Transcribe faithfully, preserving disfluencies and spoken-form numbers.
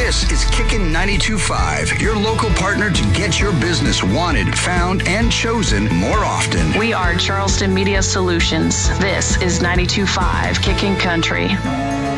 This is Kickin' ninety-two point five, your local partner to get your business wanted, found, and chosen more often. We are Charleston Media Solutions. This is ninety-two point five Kickin' Country.